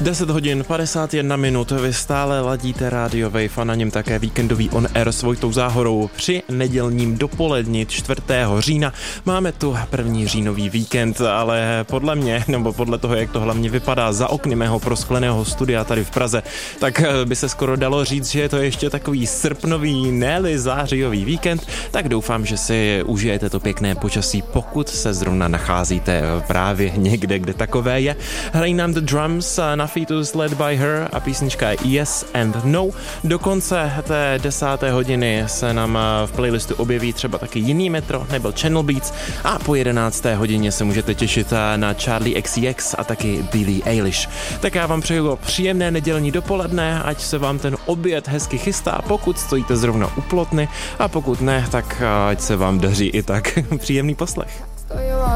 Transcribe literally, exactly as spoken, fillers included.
deset hodin padesát jedna minut, vy stále ladíte Radio Wave a na něm také víkendový on air s Vojtou Záhorou. Při nedělním dopoledni čtvrtého října máme tu první říjnový víkend, ale podle mě, nebo podle toho, jak to hlavně vypadá za okny mého proskleného studia tady v Praze, tak by se skoro dalo říct, že je to ještě takový srpnový, ne-li zářijový víkend, tak doufám, že si užijete to pěkné počasí, pokud se zrovna nacházíte právě někde, kde takové je. Hrají nám The Drums na featu Led by Her a písnička Yes and No. Do konce té desáté hodiny se nám v playlistu objeví třeba taky jiný Metro nebo Channel Beats a po jedenácté hodině se můžete těšit na Charlie X C X a taky Billie Eilish. Tak já vám přeju příjemné nedělní dopoledne, ať se vám ten oběd hezky chystá, pokud stojíte zrovna u plotny, a pokud ne, tak ať se vám daří i tak. Příjemný poslech.